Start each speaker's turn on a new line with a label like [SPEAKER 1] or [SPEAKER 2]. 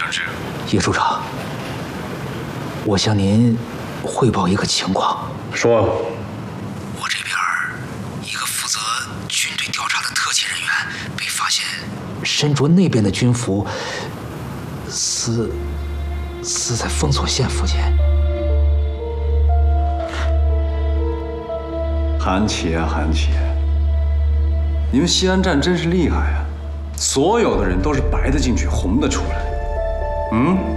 [SPEAKER 1] 长治。
[SPEAKER 2] 叶处长，我向您汇报一个情况。
[SPEAKER 1] 说。
[SPEAKER 2] 我这边一个负责军队调查的特勤人员被发现身着那边的军服，死在封锁线附近。
[SPEAKER 1] 韩琦啊，韩琦，你们西安站真是厉害啊！所有的人都是白的进去，红的出来。